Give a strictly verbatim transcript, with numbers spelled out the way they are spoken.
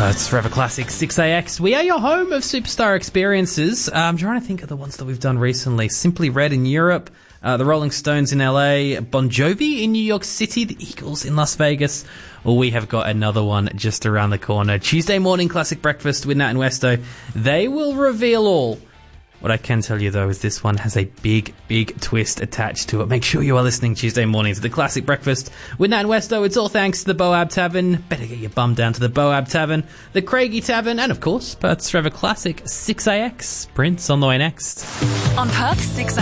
It's Forever Classic six A X. We are your home of superstar experiences. Uh, I'm trying to think of the ones that we've done recently. Simply Red in Europe, uh, the Rolling Stones in L A, Bon Jovi in New York City, the Eagles in Las Vegas. Well, we have got another one just around the corner. Tuesday morning classic breakfast with Nat and Westo. They will reveal all. What I can tell you, though, is this one has a big, big twist attached to it. Make sure you are listening Tuesday morning to the Classic Breakfast with Nat and Westo. It's all thanks to the Boab Tavern. Better get your bum down to the Boab Tavern, the Craigie Tavern, and, of course, Perth's Forever Classic six A X. Prince on the way next. On Perth's six A